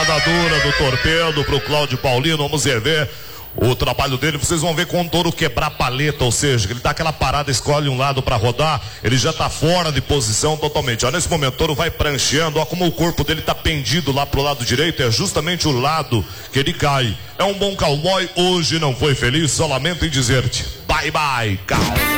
Parada dura do Torpedo pro Cláudio Paulino. Vamos ver o trabalho dele. Vocês vão ver com o touro quebrar a paleta, ou seja, ele dá aquela parada, escolhe um lado para rodar, ele já tá fora de posição totalmente. Ó, nesse momento o touro vai prancheando, ó como o corpo dele tá pendido lá pro lado direito, é justamente o lado que ele cai. É um bom cowboy, hoje não foi feliz, só lamento em dizer-te bye bye, cow.